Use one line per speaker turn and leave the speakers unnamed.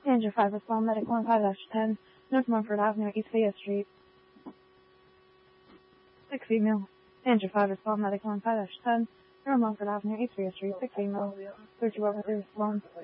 Danger 5, respond medical on 5-10, North Mumford Avenue, East Via Street. 6 female. Danger 5, respond medical on 5-10, North Mumford Avenue, East Via Street. 6 female. 32 over 3, respond.